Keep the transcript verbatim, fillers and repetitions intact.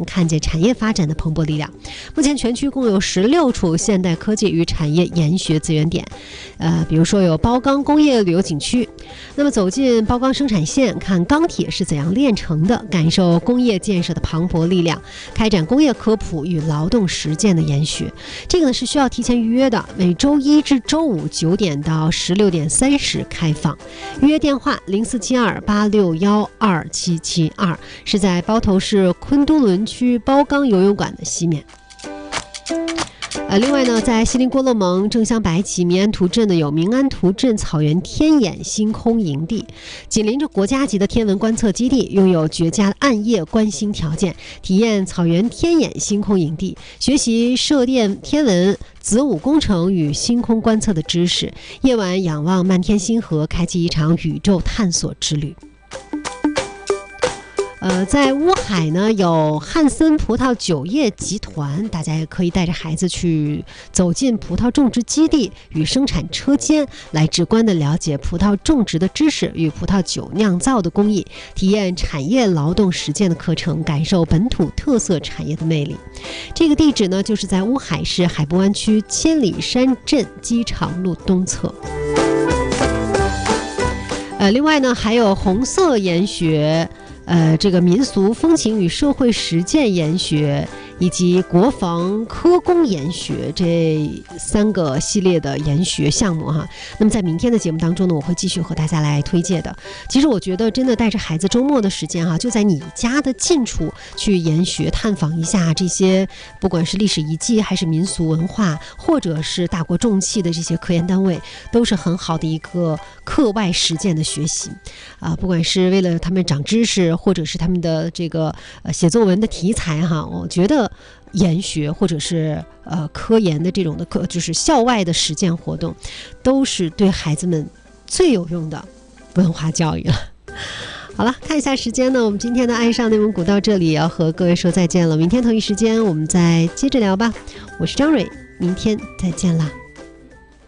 看见产业发展的蓬勃力量。目前全区共有十六处现代科技与产业研学资源点，呃，比如说有包钢工业旅游景区。那么走进包钢生产线，看钢铁是怎样炼成的，感受工业建设的磅礴力量，开展工业科普与劳动实践的研学。这个呢是需要提前预约的，每周一至周五九点到十六点三十开放。预约电话零四七二八六幺二七七二，是在包头市昆都仑区包钢游泳馆的西面。呃，另外呢，在锡林郭勒盟正乡白旗民安图镇呢，有民安图镇草原天眼星空营地，紧邻着国家级的天文观测基地，拥有绝佳的暗夜观星条件。体验草原天眼星空营地，学习射电天文、子午工程与星空观测的知识，夜晚仰望漫天星河，开启一场宇宙探索之旅。呃，在乌海呢有汉森葡萄酒业集团，大家也可以带着孩子去走进葡萄种植基地与生产车间，来直观的了解葡萄种植的知识与葡萄酒酿造的工艺，体验产业劳动实践的课程，感受本土特色产业的魅力。这个地址呢就是在乌海市海部湾区千里山镇机场路东侧。呃，另外呢还有红色研学。呃，这个民俗风情与社会实践研学，以及国防科工研学这三个系列的研学项目哈。那么在明天的节目当中呢，我会继续和大家来推荐的。其实我觉得真的带着孩子周末的时间哈，就在你家的近处去研学探访一下这些，不管是历史遗迹还是民俗文化，或者是大国重器的这些科研单位，都是很好的一个课外实践的学习啊。不管是为了他们长知识，或者是他们的这个呃写作文的题材哈，我觉得研学或者是呃科研的这种的课，就是校外的实践活动，都是对孩子们最有用的文化教育了。好了，看一下时间呢，我们今天的爱上内蒙古到这里要和各位说再见了。明天同一时间我们再接着聊吧。我是张蕊，明天再见啦。